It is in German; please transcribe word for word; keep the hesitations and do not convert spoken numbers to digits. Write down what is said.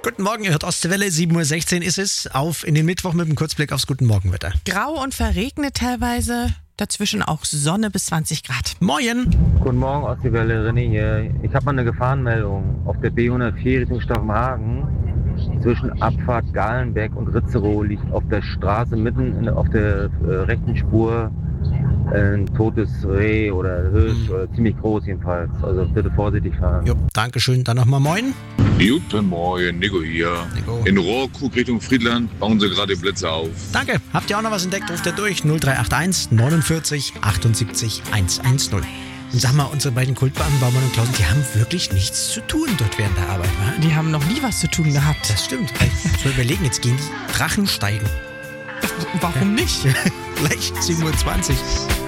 Guten Morgen, ihr hört Ostwelle, sieben Uhr sechzehn ist es. Auf in den Mittwoch mit einem Kurzblick aufs Guten Morgenwetter. Grau und verregnet teilweise, dazwischen auch Sonne bis zwanzig Grad. Moin! Guten Morgen, Ostwelle, René hier. Ich habe mal eine Gefahrenmeldung auf der B hundertvier Richtung Staffenhagen. Zwischen Abfahrt Galenbeck und Ritzerow liegt auf der Straße mitten in, auf der äh, rechten Spur ein totes Reh oder Hirsch, oder ziemlich groß jedenfalls. Also bitte vorsichtig fahren. Jo, Dankeschön. Dann nochmal Moin. Guten Morgen, Nico hier. Nico. In Rohrkrug Richtung Friedland bauen sie gerade Blitze auf. Danke. Habt ihr auch noch was entdeckt? Ruft ihr durch null drei acht eins neunundvierzig achtundsiebzig hundertzehn. Und sag mal, unsere beiden Kultbeamten Baumann und Klausen, die haben wirklich nichts zu tun dort während der Arbeit, wa? Die haben noch nie was zu tun gehabt. Das stimmt. Ich muss überlegen, jetzt gehen die Drachen steigen. Warum nicht? Gleich sieben Uhr zwanzig.